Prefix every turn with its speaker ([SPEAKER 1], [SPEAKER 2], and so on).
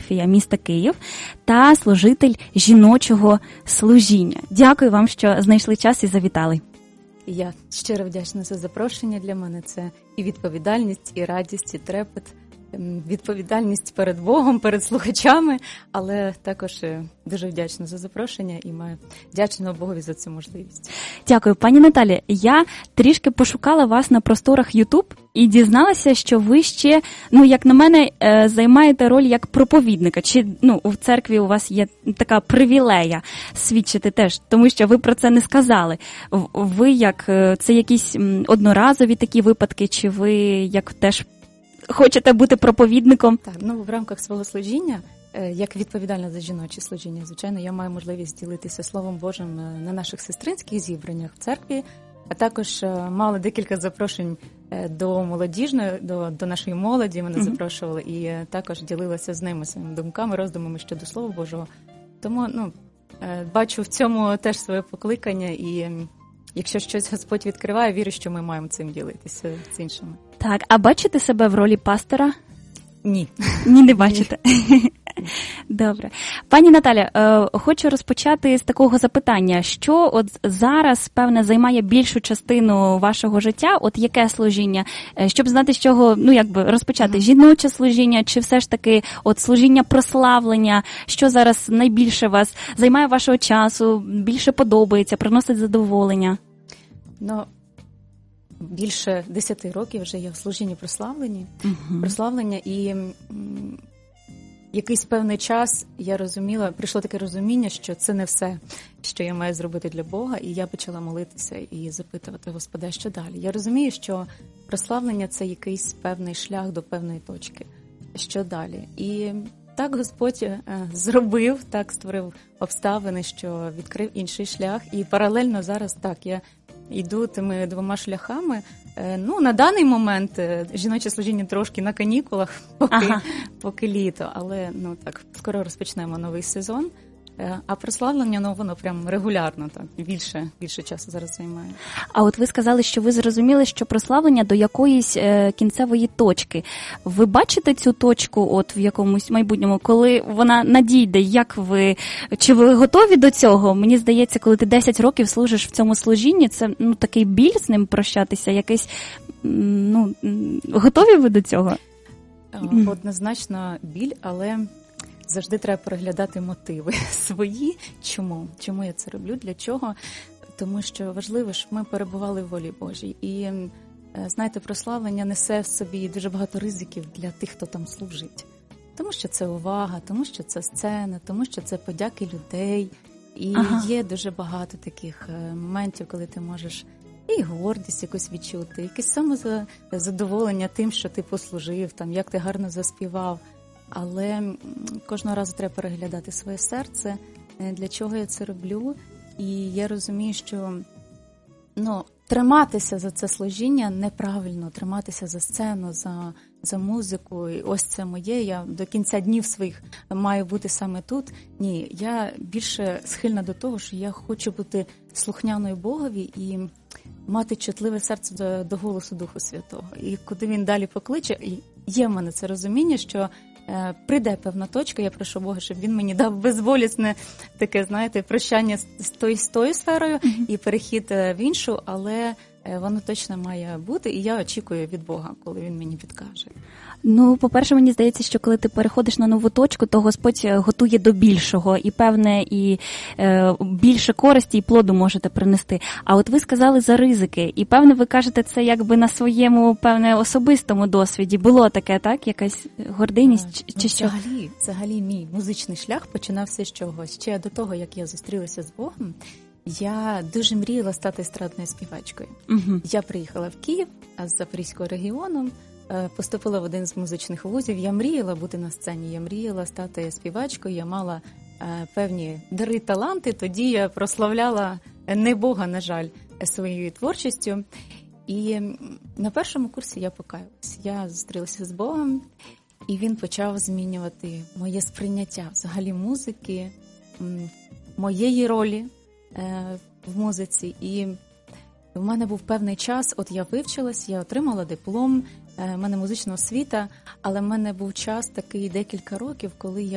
[SPEAKER 1] парафія міста Київ та служитель жіночого служіння. Дякую вам, що знайшли час і завітали.
[SPEAKER 2] Я щиро вдячна за запрошення. Для мене це і відповідальність, і радість, і трепет. Відповідальність перед Богом, перед слухачами, але також дуже вдячна за запрошення і маю вдячна Богові за цю можливість.
[SPEAKER 1] Дякую. Пані Наталі, я трішки пошукала вас на просторах YouTube і дізналася, що ви ще, як на мене, займаєте роль як проповідника. Чи, в церкві у вас є така привілея свідчити теж, тому що ви про це не сказали. Ви це якісь одноразові такі випадки, чи ви як теж хочете бути проповідником?
[SPEAKER 2] Так, в рамках свого служіння, як відповідальна за жіноче служіння, звичайно, я маю можливість ділитися Словом Божим на наших сестринських зібраннях в церкві, а також мала декілька запрошень до молодіжної, до нашої молоді, мене запрошували, і також ділилася з ними своїми думками, роздумами щодо Слова Божого. Тому, бачу в цьому теж своє покликання, і якщо щось Господь відкриває, вірю, що ми маємо цим ділитися з іншими.
[SPEAKER 1] Так, а бачите себе в ролі пастора?
[SPEAKER 2] Ні.
[SPEAKER 1] Ні, не бачите. Добре. Пані Наталя, хочу розпочати з такого запитання. Що от зараз, певне, займає більшу частину вашого життя? От яке служіння? Щоб знати, з чого, розпочати. Жіноче служіння чи все ж таки от служіння прославлення? Що зараз найбільше вас займає вашого часу, більше подобається, приносить задоволення?
[SPEAKER 2] Більше 10 років вже я в служінні прославлення, і якийсь певний час я розуміла, прийшло таке розуміння, що це не все, що я маю зробити для Бога, і я почала молитися і запитувати Господа, що далі. Я розумію, що прославлення – це якийсь певний шлях до певної точки. Що далі? І так Господь так створив обставини, що відкрив інший шлях, і паралельно зараз я йду тими двома шляхами. На даний момент жіноче служіння трошки на канікулах, поки літо, але скоро розпочнемо новий сезон. А прославлення, воно прям регулярно, більше часу зараз займає.
[SPEAKER 1] А от ви сказали, що ви зрозуміли, що прославлення до якоїсь кінцевої точки. Ви бачите цю точку от в якомусь майбутньому, коли вона надійде? Чи ви готові до цього? Мені здається, коли ти 10 років служиш в цьому служінні, це такий біль з ним прощатися, якийсь, готові ви до цього?
[SPEAKER 2] Однозначно біль, але завжди треба переглядати мотиви свої. Чому я це роблю? Для чого? Тому що важливо, щоб ми перебували в волі Божій. І, знаєте, прославлення несе в собі дуже багато ризиків для тих, хто там служить. Тому що це увага, тому що це сцена, тому що це подяки людей. І є дуже багато таких моментів, коли ти можеш і гордість якусь відчути, якесь самозадоволення тим, що ти послужив, як ти гарно заспівав. Але кожного разу треба переглядати своє серце, для чого я це роблю. І я розумію, що триматися за це служіння неправильно, триматися за сцену, за музику. І ось це моє, я до кінця днів своїх маю бути саме тут. Ні, я більше схильна до того, що я хочу бути слухняною Богові і мати чутливе серце до голосу Духу Святого. І куди він далі покличе, є в мене це розуміння, що прийде певна точка, я прошу Бога, щоб він мені дав безболісне таке, знаєте, прощання з тою сферою і перехід в іншу, але воно точно має бути, і я очікую від Бога, коли він мені підкаже.
[SPEAKER 1] По-перше, мені здається, що коли ти переходиш на нову точку, то Господь готує до більшого, і певне, і більше користі і плоду можете принести. А от ви сказали за ризики, і певне, ви кажете це якби на своєму, певне, особистому досвіді. Було таке, так? Якась гординість чи що?
[SPEAKER 2] Взагалі мій музичний шлях починався з чогось. Ще до того, як я зустрілася з Богом, я дуже мріяла стати естрадною співачкою. Я приїхала в Київ з Запорізького регіону, поступила в один з музичних вузів. Я мріяла бути на сцені, я мріяла стати співачкою, я мала певні дари, таланти. Тоді я прославляла не Бога, на жаль, своєю творчістю. І на першому курсі я покаялась. Я зустрілася з Богом, і він почав змінювати моє сприйняття взагалі музики, моєї ролі в музиці. І в мене був певний час, от я вивчилась, я отримала диплом, в мене музична освіта, але в мене був час такий декілька років, коли я